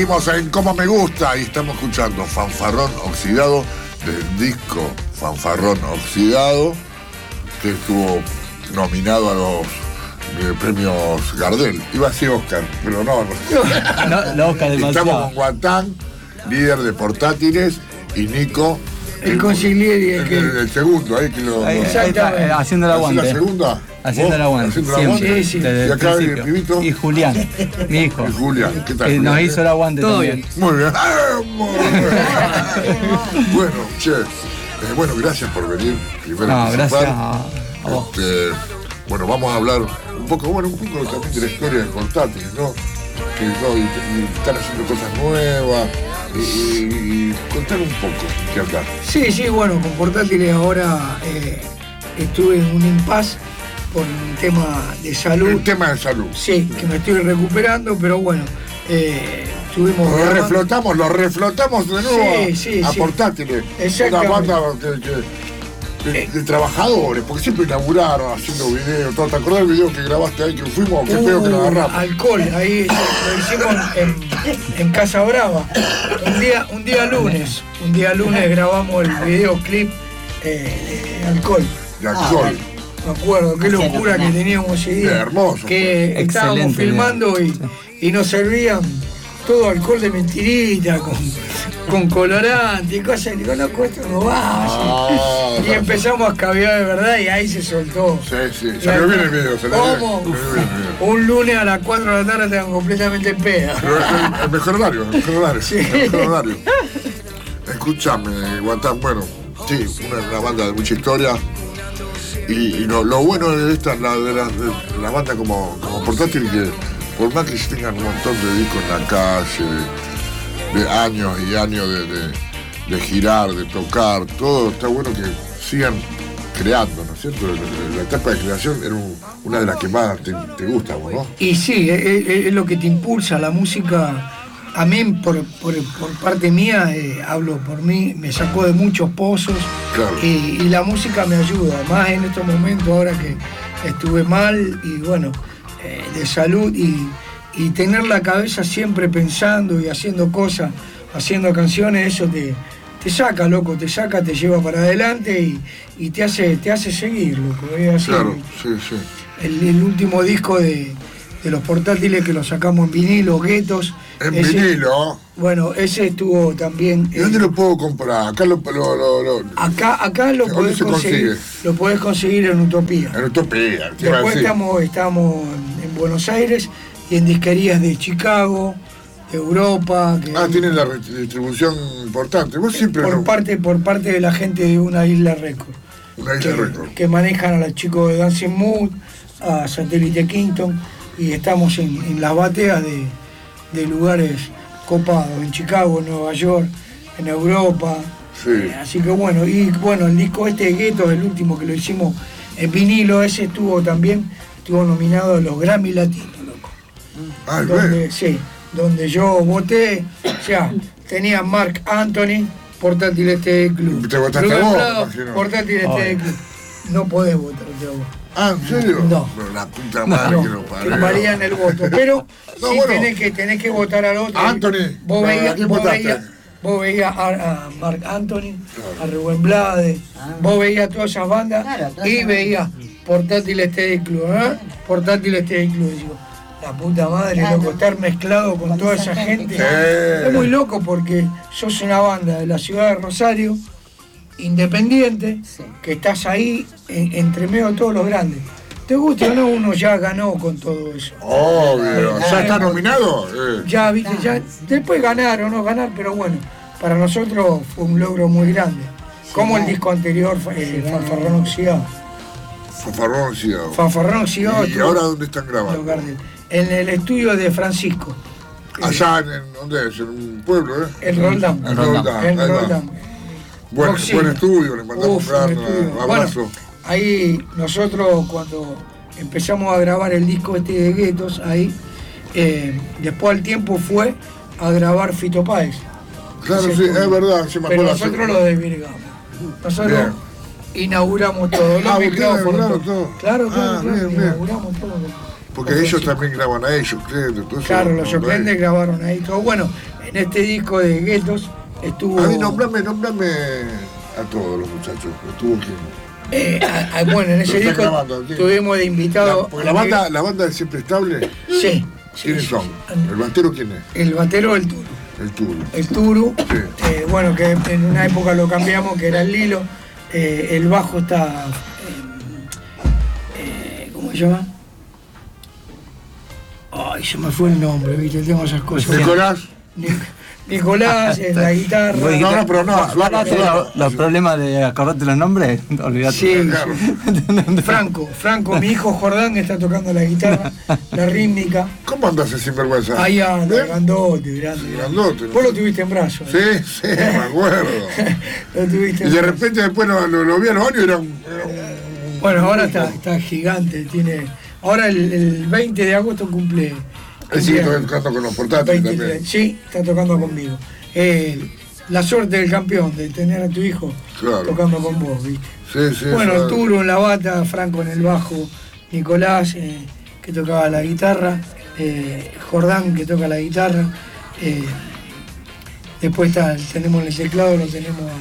Seguimos en Como Me Gusta y estamos escuchando Fanfarrón Oxidado del disco Fanfarrón Oxidado, que estuvo nominado a los premios Gardel. Iba a decir Oscar, pero no. No, Oscar demasiado. Estamos con Guatán, líder de Portátiles, y Nico, el consigliere, el segundo, ahí que lo. Ahí está, haciendo el aguante. ¿La segunda? Haciendo el aguante. ¿Haciendo el aguante? Sí. Y acá el pibito. Y Julián, mi hijo. Y Julián, ¿qué tal? Que nos Julián? hizo el aguante Todo también. bien. Muy bien. Bueno, che, bueno, gracias por venir. Primero No, gracias a vos. Bueno, vamos a hablar un poco también de la historia de Portátil, ¿no? Que y están haciendo cosas nuevas y contar un poco qué andar. Sí, bueno, con Portátiles ahora estuve en un impasse por un tema de salud. El tema de salud. Sí, que me estoy recuperando, pero bueno, estuvimos Lo reflotamos de nuevo Sí, a sí. Portátiles. Exactamente. Una banda de trabajadores, porque siempre laburaron haciendo videos, todo. ¿Te acordás del video que grabaste ahí que fuimos? Qué feo que lo agarramos. Alcohol, ahí lo hicimos en Casa Brava. Un día lunes grabamos el videoclip de Alcohol. De alcohol. Me acuerdo, qué locura que teníamos ese día. Hermoso. Que estábamos Excelente, filmando y nos servían todo alcohol de mentirita, con colorante y cosas. Y digo, loco, esto no va. Y empezamos a escabear de verdad y ahí se soltó. Sí, salió bien el video. ¿Cómo? Un lunes a las 4 de la tarde estaban completamente peda. Pero el mejor horario, Sí. el mejor horario. Escúchame, Guatán, bueno, sí, una banda de mucha historia. Y lo bueno de esta, la banda como Portátil, que por más que tengan un montón de discos en la calle, de años y años de girar, de tocar, todo, está bueno que sigan creando, ¿no es cierto? La etapa de creación era una de las que más te gusta, ¿no? Y sí, es lo que te impulsa, la música. A mí, por parte mía, hablo por mí, me sacó de muchos pozos. Claro. Y la música me ayuda, más en estos momentos ahora que estuve mal y bueno, de salud y tener la cabeza siempre pensando y haciendo cosas, haciendo canciones, eso te saca, loco, te lleva para adelante y te hace seguir, loco. Es así. Claro, sí. El último disco de los Portátiles que lo sacamos en vinilo, Guetos. En vinilo. Bueno, ese estuvo también. ¿Y dónde lo puedo comprar? Acá Acá lo ¿dónde podés se conseguir. consigue? Lo podés conseguir en Utopía. En Utopía. te iba a Después decir. estamos en Buenos Aires y en disquerías de Chicago, de Europa. Tienen la distribución importante. Vos siempre por parte de la gente de Una Isla Record. Una Isla Record. Que manejan a los chicos de Dancing Mood, a Satélite Kingston, y estamos en las bateas de lugares copados, en Chicago, en Nueva York, en Europa. Sí. Así que bueno, el disco este de Guetos, el último que lo hicimos en vinilo, ese estuvo nominado a los Grammy Latinos, loco. Donde yo voté, o sea, tenía Marc Anthony, Portátil este club. ¿Te votaste Rubén vos, Blades, imagino? Portátil este club. No podés votar vos. ¿En serio? No. Pero la puta madre que lo Que parió. varían el voto. Pero No, sí bueno. tenés que votar al otro. Anthony, Vos ¿a quién votaste? veías a Marc Anthony, a Rubén Blades, vos veías todas esas bandas y veías Portátil este club, Portátil este club. Digo, la puta madre, loco, estar mezclado con toda esa gente. Sí. Es muy loco porque sos una banda de la ciudad de Rosario, independiente, que estás ahí entre medio de todos los grandes. ¿Te gusta o no? Uno ya ganó con todo eso. Obvio. ¿Ya está nominado? Ya, viste, ya. Después ganar o no ganar, pero bueno, para nosotros fue un logro muy grande. Como el disco anterior, Fanfarrón Oxidado. Fanfarrón Oxidado. ¿Y ahora dónde están grabando? En el estudio de Francisco. Allá en ¿dónde es? En un pueblo, En Roldán. En Roldán. Buen estudio, le mandamos un abrazo. Bueno, ahí nosotros cuando empezamos a grabar el disco este de Guetos, ahí después al tiempo fue a grabar Fito Páez. Claro, sí, es verdad. Sí, me pero acuerdo. nosotros lo desvirgamos. Nosotros inauguramos todo, los micrófonos, todo. Claro, bien. inauguramos todo. Porque ellos también graban a ellos, creo. Claro, los Yoclendes grabaron ahí todo. Bueno, en este disco de Guetos estuvo... A mí nombrame a todos los muchachos. Estuvo quién. Bueno, en ese disco tuvimos de invitado... ¿La banda es siempre estable? Sí. ¿Quiénes son? ¿El batero quién es? El batero, el Turu. El Turu. Sí. Bueno, que en una época lo cambiamos, que era el Lilo. El bajo está... ¿cómo se llama? Ay, se me fue el nombre, viste, tengo esas cosas. Nicolás, en la guitarra. No, pero no. Los problemas de acordarte los nombres, olvidate. Sí, claro. Franco, mi hijo Jordán está tocando la guitarra, la rítmica. ¿Cómo andas ese sinvergüenza? Ahí anda, grandote, grande. Grandote. Vos lo tuviste en brazos. Sí, me acuerdo. Lo tuviste en y de repente después lo vi a los años y era un... Bueno, ahora está gigante, tiene... Ahora el 20 de agosto cumple... Sí, está tocando con los portátiles 23, también. Sí, está tocando conmigo. La suerte del campeón, de tener a tu hijo tocando con vos, ¿viste? Sí, bueno, el Turo en la bata, Franco en el bajo, Nicolás, que tocaba la guitarra, Jordán, que toca la guitarra. Después tenemos el teclado, lo tenemos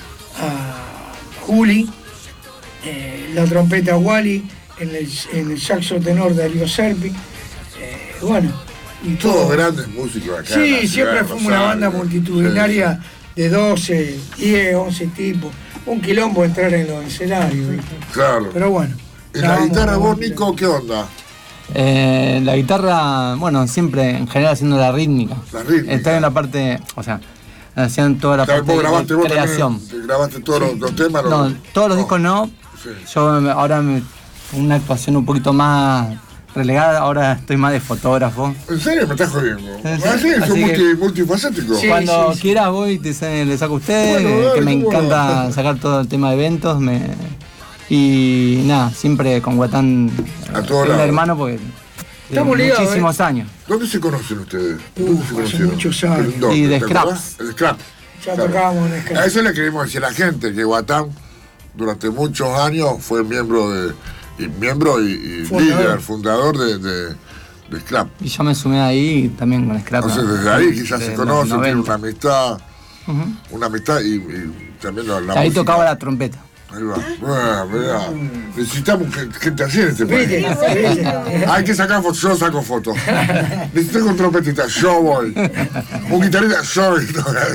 a Juli, la trompeta Wally, en el saxo tenor Darío Serpi. Bueno, y todos grandes músicos acá. Sí, siempre fuimos una banda multitudinaria de 12, 10, 11 tipos. Un quilombo entrar en los escenarios, ¿viste? Claro. Pero bueno. ¿En la guitarra vos, Nico, qué onda? La guitarra, bueno, siempre en general haciendo la rítmica. La rítmica. Está en la parte, o sea, hacían toda la parte de creación. ¿Grabaste todos los temas? No, todos los discos no. Sí. Yo ahora una actuación un poquito más relegada, ahora estoy más de fotógrafo. ¿En serio? Me estás jodiendo. Sí, sos multifacético. Sí, cuando quieras voy y le saco a usted, bueno, dale, que me encanta sacar todo el tema de eventos. Y nada, siempre con Guatán, el hermano, porque estamos ligados, muchísimos años. ¿Dónde se conocen ustedes? Hace muchos años. Y de Scraps. El Scrap. Ya tocábamos en Scrap. A eso le queremos decir a la gente, que Guatán durante muchos años fue miembro y líder, fundador de Scrap. Y yo me sumé ahí también con Scrap. Entonces desde ahí quizás se conocen, tienen una amistad, y también la ahí música. Tocaba la trompeta. Ahí va. Bueno, mirá. Necesitamos gente así en este país. Hay que sacar fotos, yo saco fotos. Necesito un trompetista, yo voy. Un guitarrista, yo voy.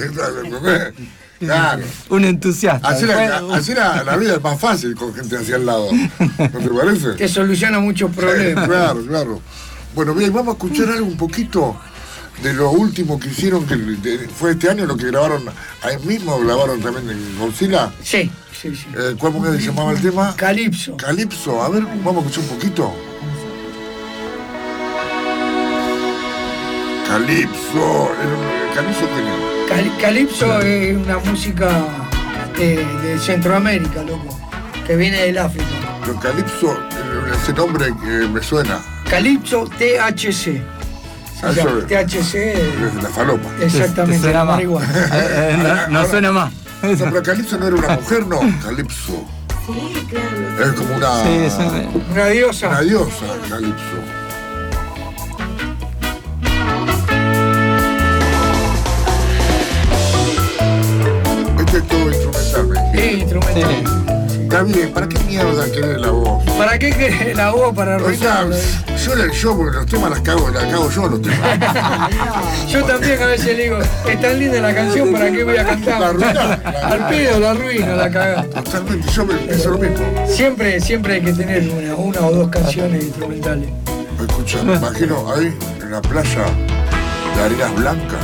Claro. Un entusiasta. Así la vida es más fácil con gente así al lado. ¿No te parece? Te soluciona muchos problemas. Claro. Bueno, bien, vamos a escuchar algo un poquito de lo último que hicieron, que fue este año lo que grabaron ahí mismo, grabaron también en Godzilla. Sí. ¿Cómo se llamaba el tema? Calipso. A ver, vamos a escuchar un poquito. Calipso. ¿Calipso quién es? Calipso es una música de Centroamérica, loco, que viene del África. Pero Calipso, ese nombre que me suena. Calipso THC. THC es la falopa. Exactamente, la marihuana. No suena más. No, pero Calipso no era una mujer, no. Calipso. Sí, claro. Es como una... Una diosa. Una diosa, Calipso. Este es todo instrumental, ¿me Sí, instrumental. Sí. Está bien, ¿para qué mierda querés la voz? ¿Para qué querés la voz? Para arruinarlo. Yo porque los temas las cago yo los temas. Yo también a veces le digo, es tan linda la canción, ¿para qué voy a cantar? La arruinás. Al pedo, la arruino, la cagás. Totalmente, yo pienso lo mismo. Siempre hay que tener una o dos canciones instrumentales. Escucha, me imagino ahí, en la playa de arenas blancas.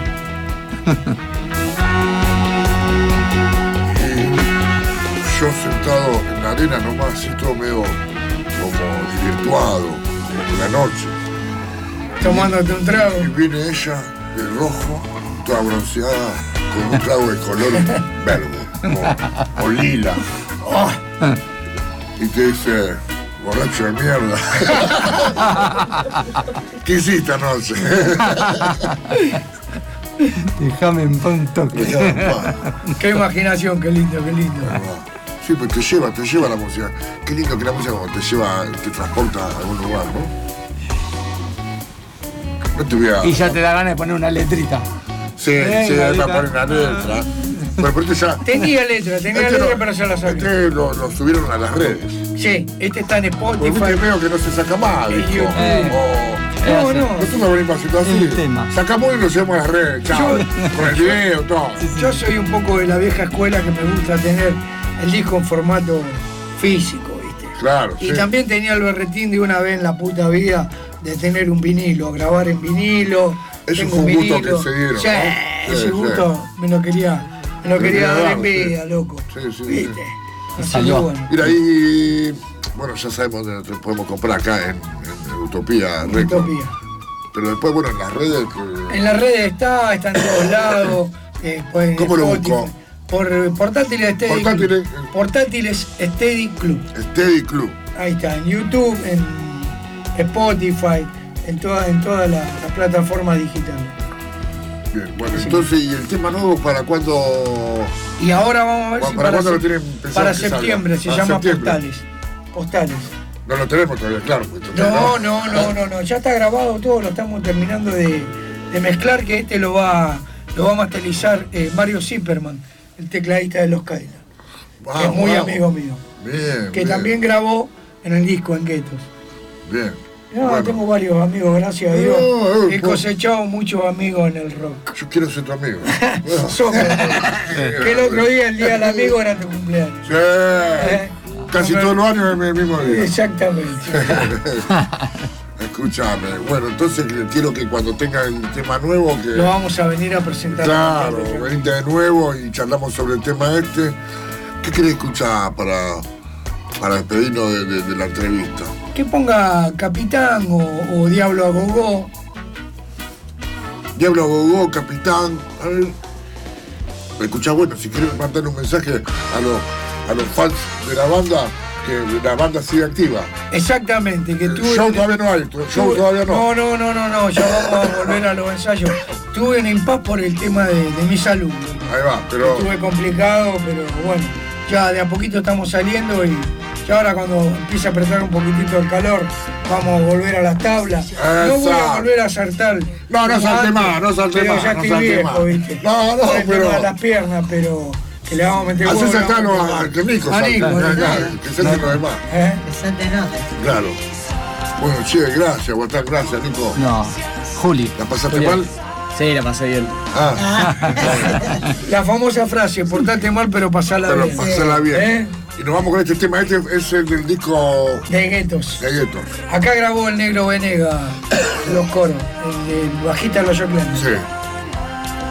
Yo sentado en la arena nomás, así todo medio como desvirtuado, por la noche. Tomándote un trago. Y viene ella, de rojo, toda bronceada, con un trago de color verde, o lila. Oh. Y te dice, borracho de mierda. ¿Qué hiciste anoche? Déjame en paz un toque. Qué imaginación, qué lindo. Sí, pues te lleva la música. Qué lindo que la música como te transporta a algún lugar, ¿no? No te voy a... Y ya te da ganas de poner una letrita. Sí, para poner la letra. Pero este ya... Tenía letra, pero ya la sabía. Este lo subieron a las redes. Sí, este está en Spotify. Porque veo que no se saca más. No. Nosotros me venimos haciendo así. Sacamos y lo llevamos a las redes. Chao. Con el video, todo. Yo soy un poco de la vieja escuela que me gusta tener el disco en formato físico, ¿viste? Claro. Y también tenía el berretín de una vez en la puta vida de tener un vinilo, grabar en vinilo. Eso fue un gusto que se dieron. Sí, ese gusto me lo quería dar en vida, loco. Sí. ¿Viste? Salió. Bueno. Mira, y bueno, ya sabemos dónde podemos comprar acá en Utopía Record. Utopía. Pero después, bueno, en las redes... En las redes está en todos lados. Pues, ¿Cómo lo busco? Por Portátiles Steady Portátiles Steady Club. Steady Club. Ahí está, en YouTube, en Spotify, en todas las plataformas digitales. Bien, bueno, entonces, ¿y el tema nuevo para cuándo? Y ahora vamos a ver si ¿para cuándo lo tienen pensado? Para septiembre, se llama Postales. No lo tenemos todavía, claro. No, ya está grabado todo, lo estamos terminando de mezclar, que este lo va a masterizar Mario Zipperman, el tecladista de Los Cadillacs, que es muy amigo mío. Bien. Que también grabó en el disco en Guetos. Bien. No, bueno. Tengo varios amigos, gracias a Dios. He cosechado muchos amigos en el rock. Yo quiero ser tu amigo. Somos. Que el otro día, el día del amigo, era tu cumpleaños. Sí. Casi todos los años es el mismo día. Exactamente. Escúchame. Bueno, entonces quiero que cuando tenga el tema nuevo... que lo vamos a venir a presentar. Claro, venite de nuevo y charlamos sobre el tema este. ¿Qué querés escuchar para despedirnos de la entrevista? Que ponga Capitán o Diablo a Gogó. Diablo a Gogó, Capitán. A ver. Escuchá, bueno, si querés mandar un mensaje a los fans de la banda, que la banda sigue activa. Exactamente, que tuve... Show todavía no hay, show todavía no. No, ya vamos a volver a los ensayos. Tuve un impasse por el tema de mi salud. Ahí va, pero... Estuve complicado, pero bueno, ya de a poquito estamos saliendo y ya ahora cuando empiece a apretar un poquitito el calor, vamos a volver a las tablas. No voy a volver a saltar. No salte más. Pero ya estoy viejo, ¿viste? No, pero... a las piernas, pero... que le vamos a meter huevo. Hacé saltarlo a que Nico salta. Que salten los demás. Que salte nota. Claro. Bueno, che, gracias, Guatán, gracias, Nico. No, Juli. ¿La pasaste mal? Sí, la pasé bien. La famosa frase, portate mal pero pasala bien. Pero pasala bien. Y nos vamos con este tema, este es el del disco... De Guetos. Acá grabó el Negro Venega los coros, el bajista de los Joclanes. Sí.